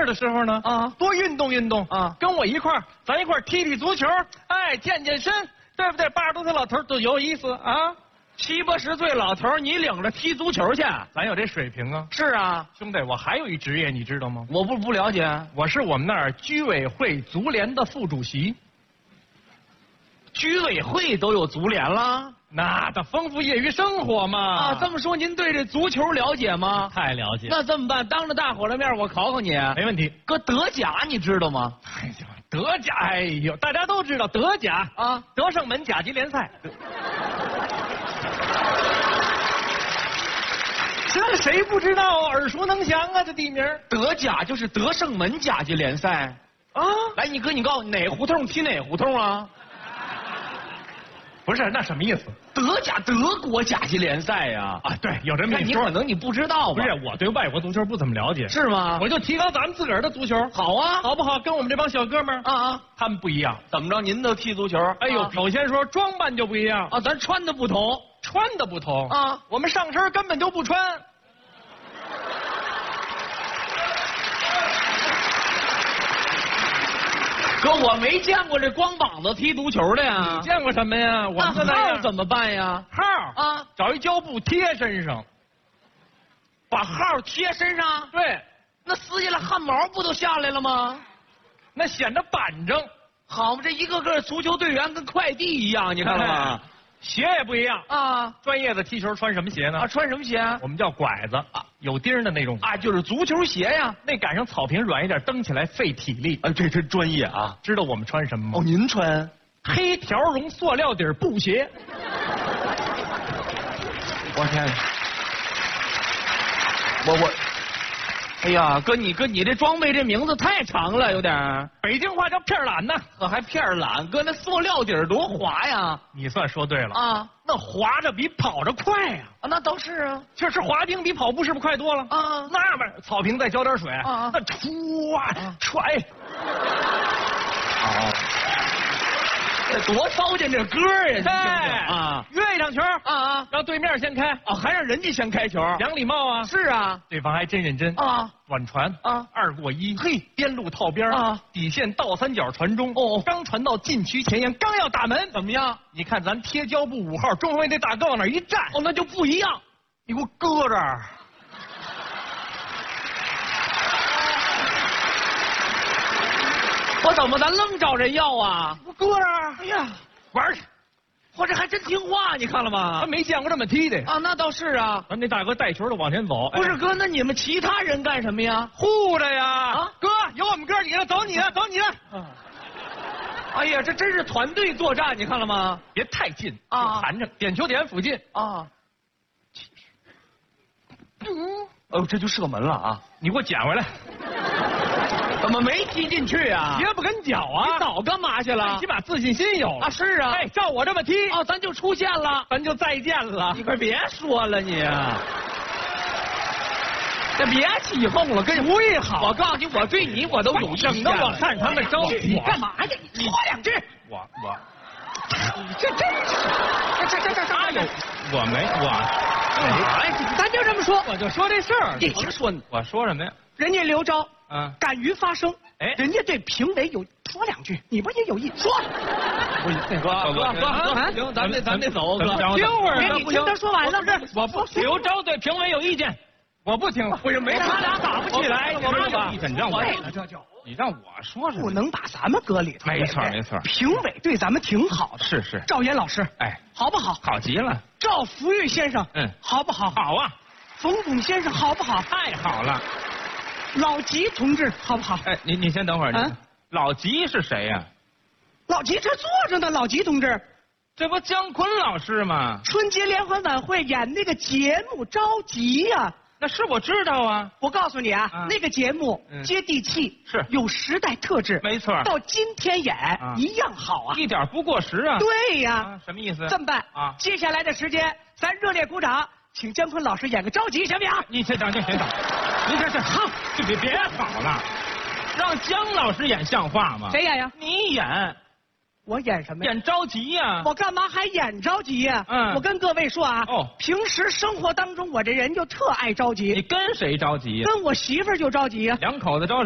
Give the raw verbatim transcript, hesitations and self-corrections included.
儿的时候呢， 啊， 多运动运动啊， 跟我一块儿，咱一块儿踢踢足球，哎，健健身，对不对？八十多岁老头儿多有意思啊！ 七八十岁老头儿，你领着踢足球去？ 咱有这水平啊！ 是啊， 兄弟，我还有一职业，你知道吗？ 我不不了解。 我是我们那儿居委会足联的副主席。 居委会都有足联了？ 那得丰富业余生活嘛！ 啊，这么说您对这足球了解吗？ 太了解。 那这么办？当着大伙儿的面，我考考你。 没问题。 哥，德甲你知道吗？ 哎呀，德甲，哎呦，大家都知道德甲啊， 德胜门甲级联赛。这谁不知道？耳熟能详啊，这地名。 德甲就是德胜门甲级联赛啊！ 来，你哥，你告诉我哪胡同踢哪胡同啊？ 不是，那什么意思？ 德甲德国甲级联赛呀！ 啊，对，有这么一你说。 可能你不知道吧？ 不是，我对外国足球不怎么了解。 是吗？ 我就提高咱们自个儿的足球。 好啊， 好不好？跟我们这帮小哥们儿啊啊， 他们不一样。 怎么着？您都踢足球？ 哎呦， 啊首先说装扮就不一样啊，咱穿的不同， 穿的不同啊。 我们上身根本就不穿。 哥，我没见过这光膀子踢足球的呀。 你见过什么呀？我们就那样。 那号怎么办呀？ 号啊， 找一胶布贴身上， 把号贴身上。 对， 那撕下来汗毛不都下来了吗？ 那显得板正。 好嘛，这一个个足球队员跟快递一样，你看了吗？ 鞋也不一样啊。 专业的踢球穿什么鞋呢？ 啊，穿什么鞋？ 我们叫拐子啊，有钉的那种啊，就是足球鞋呀。 那赶上草坪软一点，蹬起来费体力。 啊，这真专业啊！ 知道我们穿什么吗？ 哦，您穿黑条绒塑料底布鞋。 我天！我我，哎呀，哥你哥你这装备这名字太长了，有点儿。 北京话叫片儿懒呢， 可还片儿懒？哥那塑料底儿多滑呀！ 你算说对了啊， 那滑着比跑着快呀！ 啊，那倒是啊。 确实滑冰比跑步是不是快多了？ 啊， 那边草坪再浇点水， 啊， 那歘啊踹。 哦。这多糟践这歌呀！ 哎啊， 约一场球啊啊， 让对面先开哦，还让人家先开球， 讲礼貌啊。 是啊， 对方还真认真啊， 短传啊， 二过一， 嘿， 边路套边啊， 底线倒三角传中， 哦， 刚传到禁区前沿，刚要打门， 怎么样？ 你看咱贴胶布五号中卫那大哥往那一站， 哦，那就不一样， 你给我搁这儿。 我怎么咱愣找人要啊？ 我搁这儿。 哎呀， 玩去！ 我这还真听话，你看了吗？ 他没见过这么踢的啊，那倒是啊。 咱那大哥带球的往前走， 不是哥，那你们其他人干什么呀？ 护着呀！ 啊， 哥，有我们哥几个，走你的，走你的。 啊，哎呀，这真是团队作战，你看了吗？ 别太近啊， 含着点球点附近啊。嗯，哦，这就射门了啊！ 你给我捡回来。 怎么没踢进去啊？ 鞋不跟脚啊！ 你早干嘛去了？ 起码自信心有了啊！是啊， 哎，照我这么踢， 哦，咱就出现了， 咱就再见了。 你快别说了你啊！这别起哄了，跟主意好。 我告诉你，我对你我都有意见。 整得我看他们着急， 你干嘛呀？你说两句。 我我， 你这真是，这这这啥有？ 我没我， 哎，咱就这么说， 我就说这事儿。 你听说， 我说什么呀？ 人家刘钊， 嗯， 敢于发声， 哎， 人家对评委有说两句，你不是也有意说？ 不是，哥哥哥哥，行，咱得咱得走，哥， 听会儿， 你听他说完了， 我不，刘钊对评委有意见，我不听了。 不是，没他俩打不起来， 我们吧？ 你让我这就你让我说什么？ 不能把咱们搁里头。 没错没错， 评委对咱们挺好的。 是是， 赵岩老师， 哎， 好不好？ 好极了。 赵福玉先生， 嗯， 好不好？ 好啊。 冯巩先生，好不好？ 太好了。 老吉同志，好不好？ 哎，你你先等会儿。 啊， 老吉是谁呀？ 老吉这坐着呢，老吉同志。 这不姜昆老师吗？ 春节联欢晚会演那个节目着急呀。 那是我知道啊。 我告诉你啊， 啊那个节目嗯接地气， 是有时代特质， 没错。 到今天演、 啊、 一样好啊， 一点不过时啊。 对呀、 啊，什么意思？ 这么办啊？ 接下来的时间，咱热烈鼓掌，请姜昆老师演个着急，行不行？ 你先等，你先等。你这这好，就别别吵了，让姜老师演像话吗？ 谁演呀？ 你演。 我演什么呀？ 演着急呀！ 我干嘛还演着急呀？ 嗯， 我跟各位说啊， 哦， 平时生活当中我这人就特爱着急。 你跟谁着急呀？ 跟我媳妇儿就着急呀。 两口子着